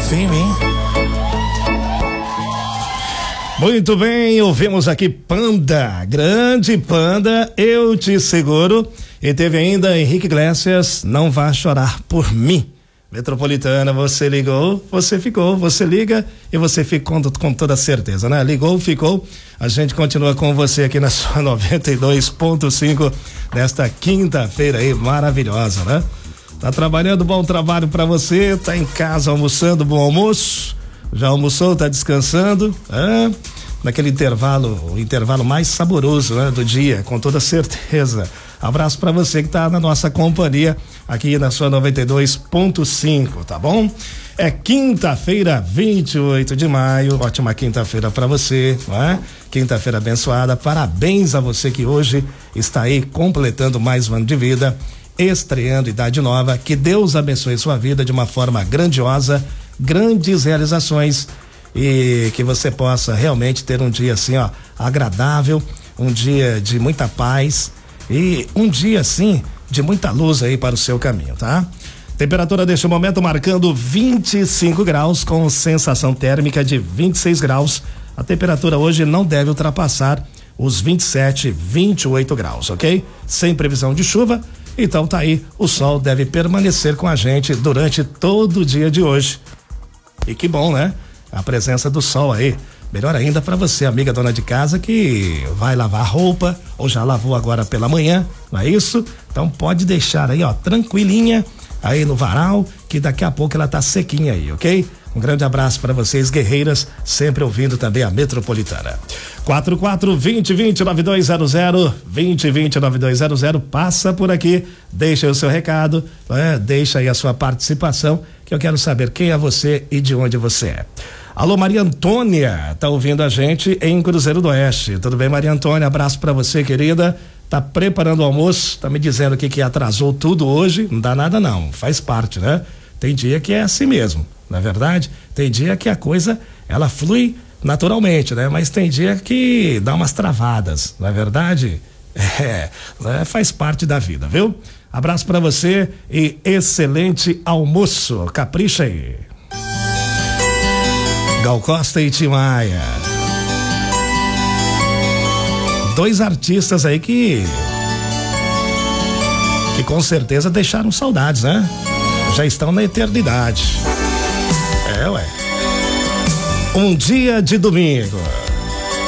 firme, hein? Muito bem, ouvimos aqui Panda, grande Panda, Eu Te Seguro. E teve ainda Henrique Iglesias, Não Vá Chorar por Mim. Metropolitana, você ligou, você ficou, você liga e você fica com toda certeza, né? Ligou, ficou, a gente continua com você aqui na sua 92.5 nesta quinta-feira aí, maravilhosa, né? Tá trabalhando, bom trabalho pra você, tá em casa almoçando, bom almoço, já almoçou, tá descansando, naquele intervalo, o intervalo mais saboroso, né? Do dia, com toda certeza. Abraço pra você que tá na nossa companhia aqui na sua 92.5, tá bom? É quinta-feira, 28 de maio, ótima quinta-feira pra você, não é? Quinta-feira abençoada, parabéns a você que hoje está aí completando mais um ano de vida, estreando idade nova, que Deus abençoe sua vida de uma forma grandiosa, grandes realizações e que você possa realmente ter um dia assim, ó, agradável, um dia de muita paz e um dia assim de muita luz aí para o seu caminho, tá? Temperatura neste momento marcando 25 graus com sensação térmica de 26 graus. A temperatura hoje não deve ultrapassar os 27, 28 graus, ok? Sem previsão de chuva. Então tá aí, o sol deve permanecer com a gente durante todo o dia de hoje. E que bom, né? A presença do sol aí. Melhor ainda para você, amiga dona de casa, que vai lavar roupa ou já lavou agora pela manhã, não é isso? Então pode deixar aí, ó, tranquilinha aí no varal, que daqui a pouco ela tá sequinha aí, ok? Um grande abraço para vocês, guerreiras, sempre ouvindo também a Metropolitana. 44-2020-9200, 2020-9200, passa por aqui, deixa aí o seu recado, deixa aí a sua participação, que eu quero saber quem é você e de onde você é. Alô, Maria Antônia, tá ouvindo a gente em Cruzeiro do Oeste. Tudo bem, Maria Antônia? Abraço pra você, querida. Tá preparando o almoço, tá me dizendo aqui que atrasou tudo hoje. Não dá nada não, faz parte, né? Tem dia que é assim mesmo, não é verdade? Tem dia que a coisa, ela flui naturalmente, né? Mas tem dia que dá umas travadas, não é verdade? Faz parte da vida, viu? Abraço pra você e excelente almoço. Capricha aí. Gal Costa e Tim Maia. Dois artistas aí que com certeza deixaram saudades, né? Já estão na eternidade. Um dia de domingo.